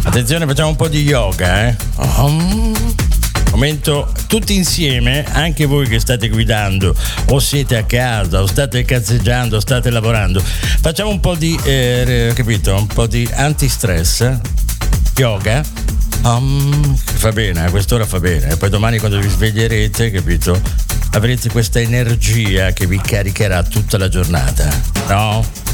Attenzione, facciamo un po' di yoga, Momento tutti insieme, anche voi che state guidando o siete a casa o state cazzeggiando o state lavorando, facciamo un po' di capito? Un po' di antistress, yoga. Fa bene, a quest'ora fa bene. E poi domani quando vi sveglierete, capito? Avrete questa energia che vi caricherà tutta la giornata, no?